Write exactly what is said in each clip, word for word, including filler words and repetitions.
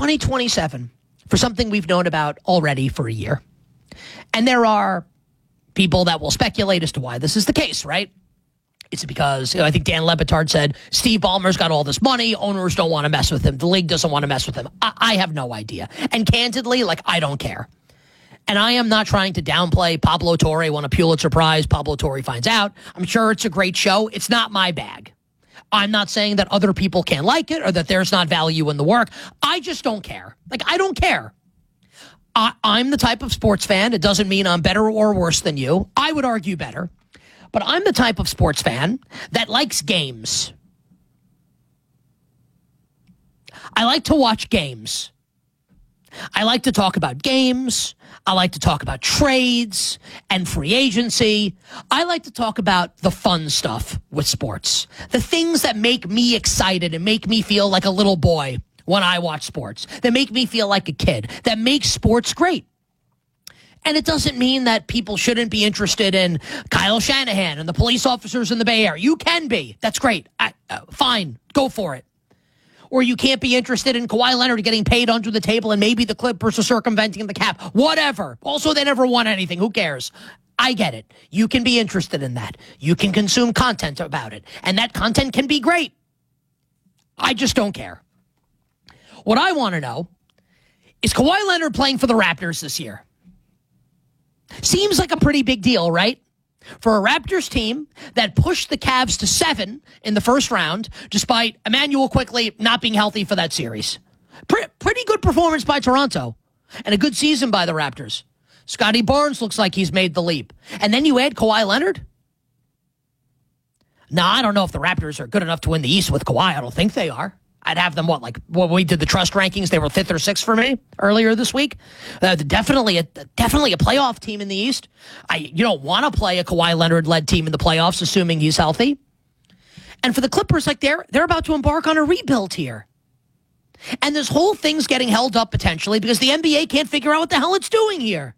twenty twenty-seven for something we've known about already for a year. And there are people that will speculate as to why this is the case, right? It's because, you know, I think Dan Le Batard said, Steve Ballmer's got all this money. Owners don't want to mess with him. The league doesn't want to mess with him. I, I have no idea. And candidly, like, I don't care. And I am not trying to downplay Pablo Torre won a Pulitzer Prize. Pablo Torre finds out. I'm sure it's a great show. It's not my bag. I'm not saying that other people can't like it or that there's not value in the work. I just don't care. Like, I don't care. I, I'm the type of sports fan. It doesn't mean I'm better or worse than you. I would argue better. But I'm the type of sports fan that likes games. I like to watch games. I like to talk about games. I like to talk about trades and free agency. I like to talk about the fun stuff with sports. The things that make me excited and make me feel like a little boy when I watch sports. That make me feel like a kid. That make sports great. And it doesn't mean that people shouldn't be interested in Kyle Shanahan and the police officers in the Bay Area. You can be. That's great. I, uh, fine. Go for it. Or you can't be interested in Kawhi Leonard getting paid under the table and maybe the Clippers are circumventing the cap. Whatever. Also, they never won anything. Who cares? I get it. You can be interested in that. You can consume content about it. And that content can be great. I just don't care. What I want to know is Kawhi Leonard playing for the Raptors this year? Seems like a pretty big deal, right? For a Raptors team that pushed the Cavs to seven in the first round, despite Emmanuel Quickley not being healthy for that series. Pre- pretty good performance by Toronto, and a good season by the Raptors. Scotty Barnes looks like he's made the leap. And then you add Kawhi Leonard? Now, I don't know if the Raptors are good enough to win the East with Kawhi. I don't think they are. I'd have them, what, like, when we did the trust rankings, they were fifth or sixth for me earlier this week. Uh, definitely, a, definitely a playoff team in the East. I, you don't want to play a Kawhi Leonard-led team in the playoffs, assuming he's healthy. And for the Clippers, like, they're, they're about to embark on a rebuild here. And this whole thing's getting held up potentially because the N B A can't figure out what the hell it's doing here.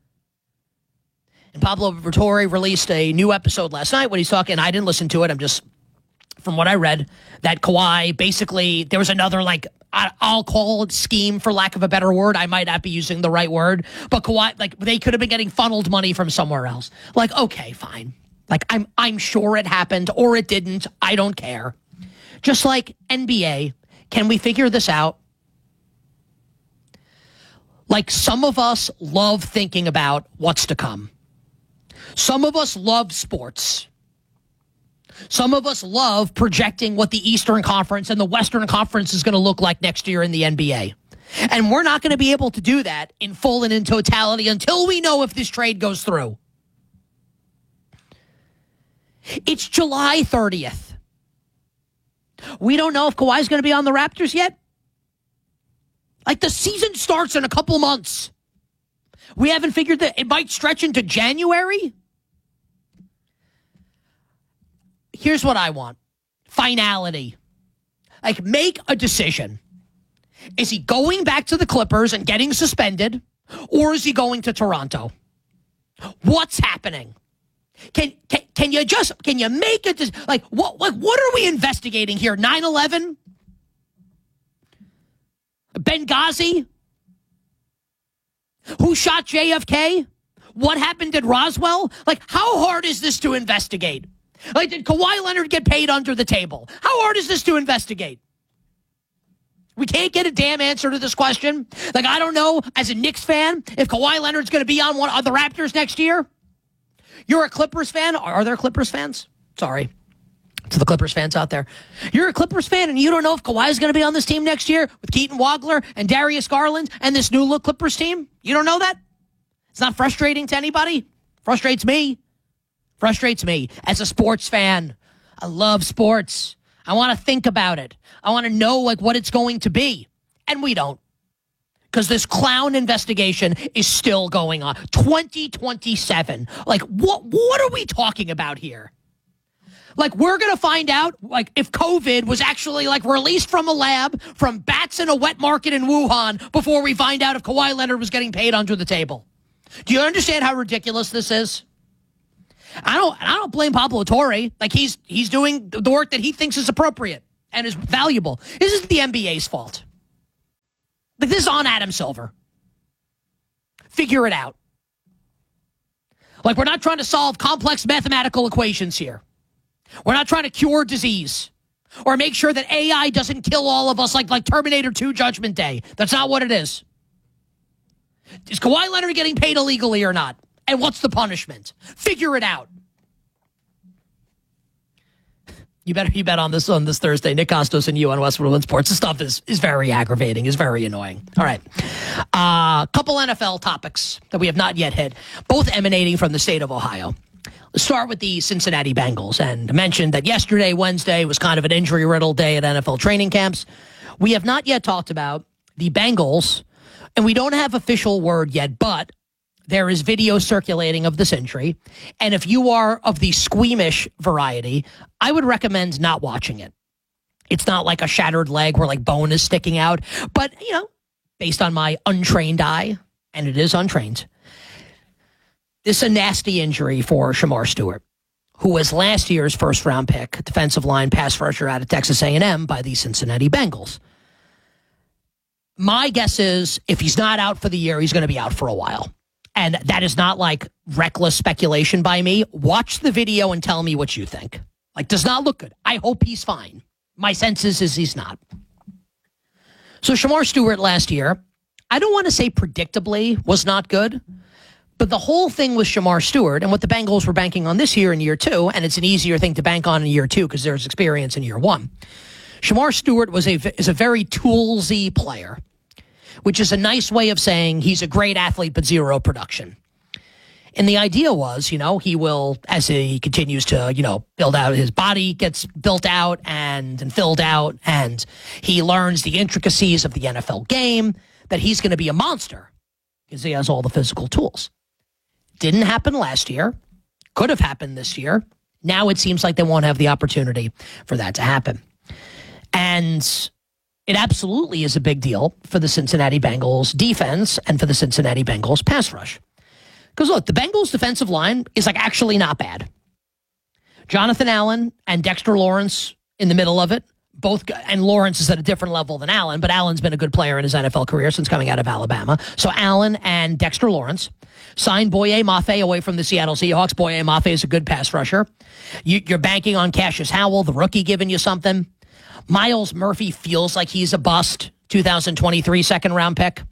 And Pablo Vittori released a new episode last night when he's talking. I didn't listen to it. I'm just... From what I read, that Kawhi, basically, there was another, like, I'll call it scheme, for lack of a better word. I might not be using the right word. But Kawhi, like, they could have been getting funneled money from somewhere else. Like, okay, fine. Like, I'm I'm sure it happened, or it didn't. I don't care. Just like N B A, can we figure this out? Like, some of us love thinking about what's to come. Some of us love sports. Some of us love projecting what the Eastern Conference and the Western Conference is going to look like next year in the N B A. And we're not going to be able to do that in full and in totality until we know if this trade goes through. It's July thirtieth. We don't know if Kawhi's going to be on the Raptors yet. Like, the season starts in a couple months. We haven't figured that it might stretch into January. Here's what I want. Finality. Like, make a decision. Is he going back to the Clippers and getting suspended, or is he going to Toronto? What's happening? Can can, can you just, can you make a, like, what, like, what are we investigating here? nine eleven? Benghazi? Who shot J F K? What happened at Roswell? Like, how hard is this to investigate? Like, did Kawhi Leonard get paid under the table? How hard is this to investigate? We can't get a damn answer to this question. Like, I don't know, as a Knicks fan, if Kawhi Leonard's going to be on one of the Raptors next year. You're a Clippers fan? Are there Clippers fans? Sorry to the Clippers fans out there. You're a Clippers fan, and you don't know if Kawhi's going to be on this team next year with Keaton Wagler and Darius Garland and this new look Clippers team? You don't know that? It's not frustrating to anybody? Frustrates me. Frustrates me as a sports fan. I love sports. I want to think about it. I want to know, like, what it's going to be. And we don't. Because this clown investigation is still going on. twenty twenty-seven. Like, what, what are we talking about here? Like, we're going to find out, like, if COVID was actually, like, released from a lab from bats in a wet market in Wuhan before we find out if Kawhi Leonard was getting paid under the table. Do you understand how ridiculous this is? I don't I don't blame Pablo Torre. Like, he's he's doing the work that he thinks is appropriate and is valuable. This is the N B A's fault. on Adam Silver. Figure it out. Like, we're not trying to solve complex mathematical equations here. We're not trying to cure disease or make sure that A I doesn't kill all of us like, like Terminator two Judgment Day. That's not what it is. Is Kawhi Leonard getting paid illegally or not? And what's the punishment? Figure it out. You better you bet on this on this Thursday. Nick Costos and you on Westwood One Sports. This stuff is, is very aggravating, is very annoying. All right. A uh, couple N F L topics that we have not yet hit, both emanating from the state of Ohio. Let's start with the Cincinnati Bengals. And I mentioned that yesterday, Wednesday, was kind of an injury-riddled day at N F L training camps. We have not yet talked about the Bengals, and we don't have official word yet, but there is video circulating of this injury. And if you are of the squeamish variety, I would recommend not watching it. It's not like a shattered leg where like bone is sticking out. But, you know, based on my untrained eye, and it is untrained, this is a nasty injury for Shamar Stewart, who was last year's first-round pick, defensive line pass rusher out of Texas A and M by the Cincinnati Bengals. My guess is if he's not out for the year, he's going to be out for a while. And that is not like reckless speculation by me. Watch the video and tell me what you think. Like, does not look good. I hope he's fine. My sense is, is he's not. So Shamar Stewart last year, I don't want to say predictably was not good, but the whole thing with Shamar Stewart and what the Bengals were banking on this year in year two, and it's an easier thing to bank on in year two because there's experience in year one. Shamar Stewart was a, is a very toolsy player, which is a nice way of saying he's a great athlete but zero production. And the idea was, you know, he will, as he continues to, you know, build out, his body gets built out and, and filled out, and he learns the intricacies of the N F L game, that he's going to be a monster because he has all the physical tools. Didn't happen last year. Could have happened this year. Now it seems like they won't have the opportunity for that to happen. And it absolutely is a big deal for the Cincinnati Bengals defense and for the Cincinnati Bengals pass rush. Because look, the Bengals defensive line is like actually not bad. Jonathan Allen and Dexter Lawrence in the middle of it. Both, and Lawrence is at a different level than Allen, but Allen's been a good player in his N F L career since coming out of Alabama. So Allen and Dexter Lawrence signed Boye Mafe away from the Seattle Seahawks. Boye Mafe is a good pass rusher. You, you're banking on Cassius Howell, the rookie, giving you something. Myles Murphy feels like he's a bust. twenty twenty-three second round pick.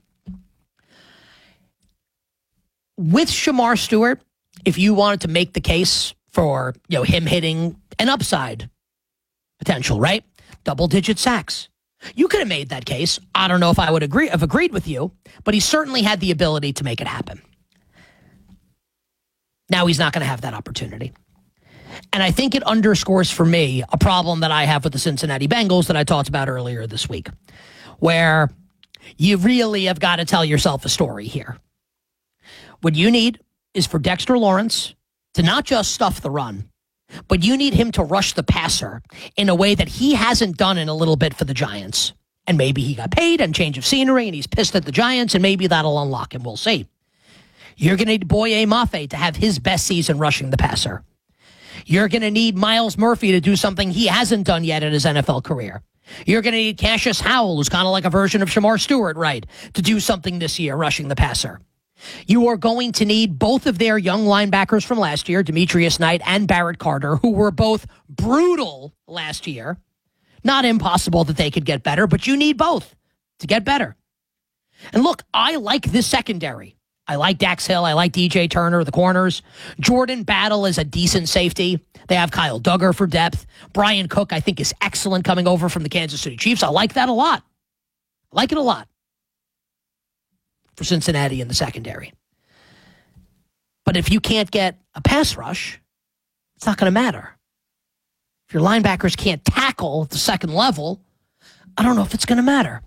With Shamar Stewart, if you wanted to make the case for, you know, him hitting an upside potential, right? Double-digit sacks. You could have made that case. I don't know if I would agree have agreed with you, but he certainly had the ability to make it happen. Now he's not going to have that opportunity. And I think it underscores for me a problem that I have with the Cincinnati Bengals that I talked about earlier this week, where you really have got to tell yourself a story here. What you need is for Dexter Lawrence to not just stuff the run, but you need him to rush the passer in a way that he hasn't done in a little bit for the Giants. And maybe he got paid and change of scenery and he's pissed at the Giants, and maybe that'll unlock him. We'll see. You're going to need Boye Mafe to have his best season rushing the passer. You're going to need Myles Murphy to do something he hasn't done yet in his N F L career. You're going to need Cassius Howell, who's kind of like a version of Shamar Stewart, right, to do something this year rushing the passer. You are going to need both of their young linebackers from last year, Demetrius Knight and Barrett Carter, who were both brutal last year. Not impossible that they could get better, but you need both to get better. And look, I like this secondary. I like Dax Hill. I like D J Turner, the corners. Jordan Battle is a decent safety. They have Kyle Duggar for depth. Brian Cook, I think, is excellent coming over from the Kansas City Chiefs. I like that a lot. I like it a lot for Cincinnati in the secondary. But if you can't get a pass rush, it's not going to matter. If your linebackers can't tackle at the second level, I don't know if it's going to matter.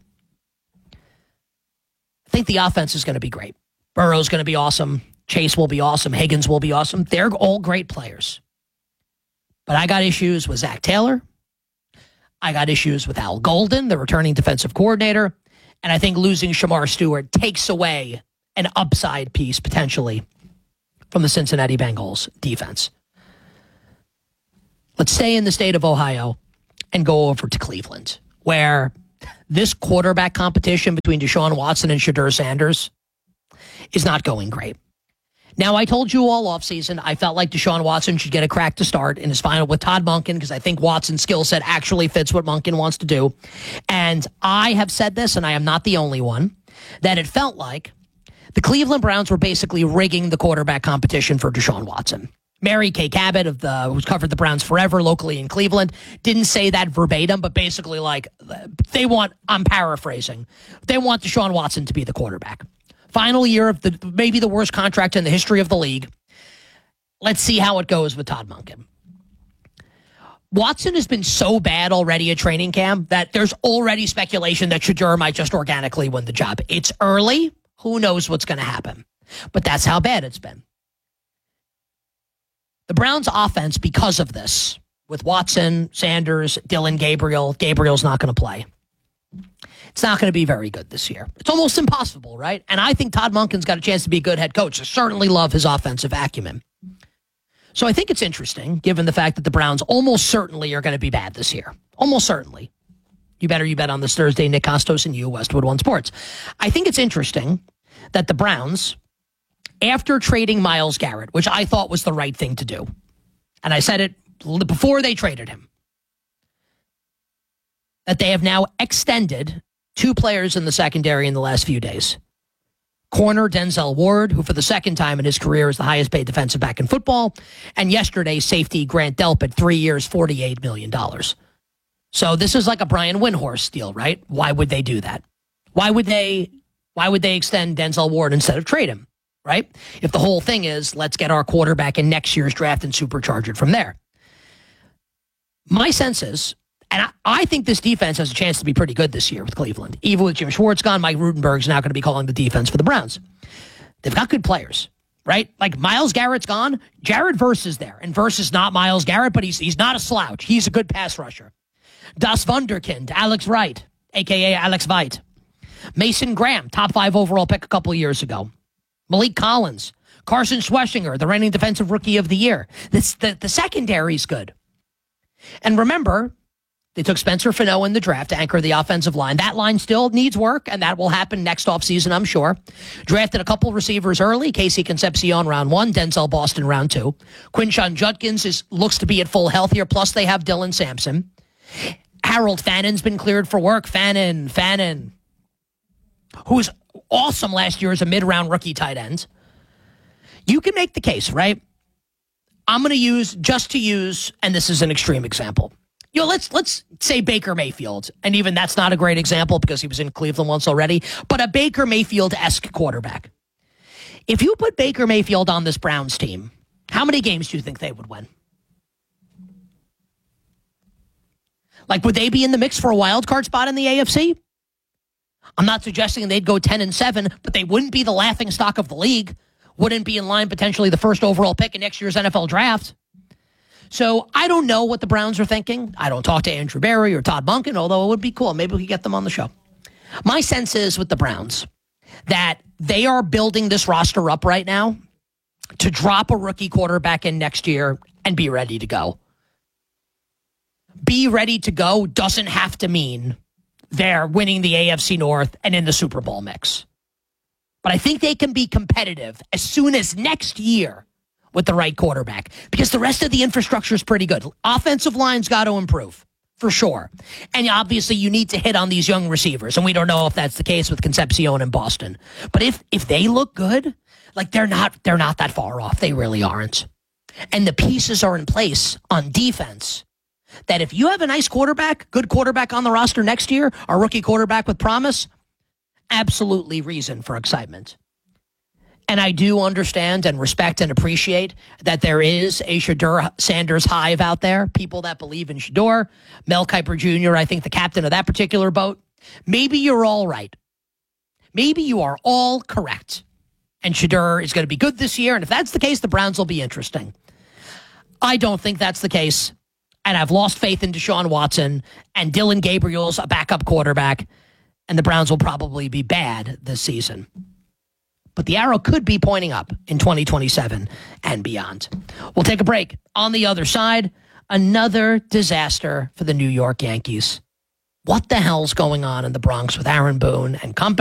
I think the offense is going to be great. Burrow's going to be awesome. Chase will be awesome. Higgins will be awesome. They're all great players. But I got issues with Zach Taylor. I got issues with Al Golden, the returning defensive coordinator. And I think losing Shamar Stewart takes away an upside piece, potentially, from the Cincinnati Bengals defense. Let's stay in the state of Ohio and go over to Cleveland, where this quarterback competition between Deshaun Watson and Shedeur Sanders is not going great. Now, I told you all offseason, I felt like Deshaun Watson should get a crack to start in his final with Todd Monken because I think Watson's skill set actually fits what Monken wants to do. And I have said this, and I am not the only one, that it felt like the Cleveland Browns were basically rigging the quarterback competition for Deshaun Watson. Mary Kay Cabot, of the who's covered the Browns forever locally in Cleveland, didn't say that verbatim, but basically like they want, I'm paraphrasing, they want Deshaun Watson to be the quarterback. Final year of the maybe the worst contract in the history of the league. Let's see how it goes with Todd Monken. Watson has been so bad already at training camp that there's already speculation that Shedeur might just organically win the job. It's early. Who knows what's going to happen? But that's how bad it's been. The Browns' offense, because of this, with Watson, Sanders, Dylan Gabriel, Gabriel's not going to play. It's not going to be very good this year. It's almost impossible, right? And I think Todd Monken's got a chance to be a good head coach. I certainly love his offensive acumen. So I think it's interesting, given the fact that the Browns almost certainly are going to be bad this year. Almost certainly. You better you bet on this Thursday, Nick Costos and you, Westwood One Sports. I think it's interesting that the Browns, after trading Myles Garrett, which I thought was the right thing to do, and I said it before they traded him, that they have now extended two players in the secondary in the last few days. Corner Denzel Ward, who for the second time in his career is the highest paid defensive back in football, and yesterday safety Grant Delpit, three years, forty-eight million dollars. So this is like a Brian Windhorst deal, right? Why would they do that? Why would they why would they extend Denzel Ward instead of trade him, right? If the whole thing is, let's get our quarterback in next year's draft and supercharge it from there. My sense is, and I, I think this defense has a chance to be pretty good this year with Cleveland. Even with Jim Schwartz gone, Mike Rutenberg's now going to be calling the defense for the Browns. They've got good players, right? Like Myles Garrett's gone. Jared Verse is there. And Verse is not Myles Garrett, but he's he's not a slouch. He's a good pass rusher. Das Wunderkind, Alex Wright, a k a. Alex Veit. Mason Graham, top five overall pick a couple of years ago. Malik Collins. Carson Schweschinger, the reigning defensive rookie of the year. This, the, the secondary's good. And remember, they took Spencer Fano in the draft to anchor the offensive line. That line still needs work, and that will happen next offseason, I'm sure. Drafted a couple receivers early. Casey Concepcion round one, Denzel Boston round two. Quinshon Judkins is, looks to be at full health here, plus they have Dylan Sampson. Harold Fannon's been cleared for work. Fannin, Fannin, who was awesome last year as a mid-round rookie tight end. You can make the case, right? I'm going to use, just to use, and this is an extreme example. You know, let's let's say Baker Mayfield, and even that's not a great example because he was in Cleveland once already, but a Baker Mayfield-esque quarterback. If you put Baker Mayfield on this Browns team, how many games do you think they would win? Like, would they be in the mix for a wild card spot in the A F C? I'm not suggesting they'd go ten and seven, but they wouldn't be the laughing stock of the league. Wouldn't be in line potentially the first overall pick in next year's N F L draft. So I don't know what the Browns are thinking. I don't talk to Andrew Berry or Todd Monken, although it would be cool. Maybe we could get them on the show. My sense is with the Browns that they are building this roster up right now to drop a rookie quarterback in next year and be ready to go. Be ready to go doesn't have to mean they're winning the A F C North and in the Super Bowl mix. But I think they can be competitive as soon as next year with the right quarterback, because the rest of the infrastructure is pretty good. Offensive line's got to improve, for sure. And obviously you need to hit on these young receivers, and we don't know if that's the case with Concepcion and Boston. But if if they look good, like they're not they're not that far off. They really aren't. And the pieces are in place on defense that if you have a nice quarterback, good quarterback on the roster next year, a rookie quarterback with promise, absolutely reason for excitement. And I do understand and respect and appreciate that there is a Shedeur Sanders hive out there, people that believe in Shedeur. Mel Kiper Junior, I think the captain of that particular boat. Maybe you're all right. Maybe you are all correct. And Shedeur is going to be good this year. And if that's the case, the Browns will be interesting. I don't think that's the case. And I've lost faith in Deshaun Watson. And Dylan Gabriel's a backup quarterback. And the Browns will probably be bad this season. But the arrow could be pointing up in twenty twenty-seven and beyond. We'll take a break. On the other side, another disaster for the New York Yankees. what the hell's going on in the Bronx with Aaron Boone and company.